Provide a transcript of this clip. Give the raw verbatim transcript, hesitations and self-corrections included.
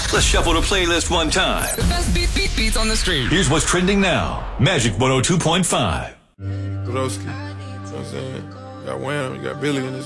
Let's shuffle the playlist one time. The best beat, beat, beats on the street. Here's what's trending now. Magic one oh two point five. Broski. You know what I'm saying? You got Wham, you got Billy in this